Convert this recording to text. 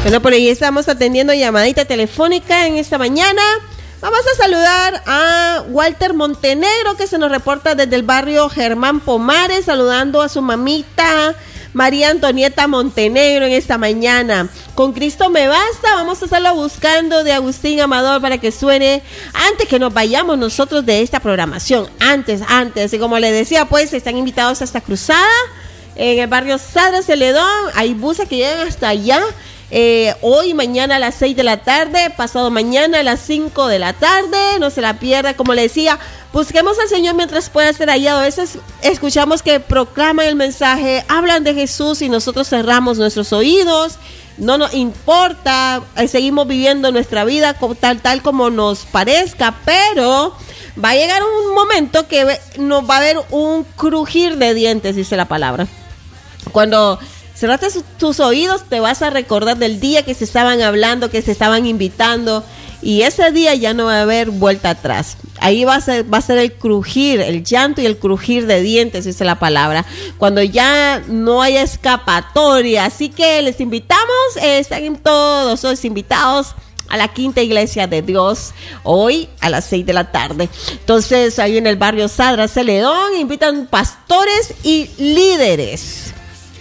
Bueno, por ahí estamos atendiendo llamadita telefónica en esta mañana. Vamos a saludar a Walter Montenegro, que se nos reporta desde el barrio Germán Pomares, saludando a su mamita María Antonieta Montenegro en esta mañana. Con Cristo me basta, vamos a estarlo buscando de Agustín Amador para que suene antes que nos vayamos nosotros de esta programación. Antes, y como le decía, pues están invitados a esta cruzada en el barrio Sadra Celedón. Hay buses que llegan hasta allá. Hoy, mañana a las 6 de la tarde, pasado mañana a las 5 de la tarde, no se la pierda. Como le decía, busquemos al Señor mientras pueda ser hallado. A veces escuchamos que proclaman el mensaje, hablan de Jesús y nosotros cerramos nuestros oídos, no nos importa, seguimos viviendo nuestra vida tal como nos parezca, pero va a llegar un momento que nos va a haber un crujir de dientes, dice la palabra. Cuando cerraste tus oídos, te vas a recordar del día que se estaban hablando, que se estaban invitando, y ese día ya no va a haber vuelta atrás. Ahí va a ser el crujir, el llanto y el crujir de dientes, dice la palabra, cuando ya no haya escapatoria. Así que les invitamos, están todos los invitados a la Quinta Iglesia de Dios hoy a las 6 de la tarde. Entonces, ahí en el barrio Sadra Celedón, invitan pastores y líderes.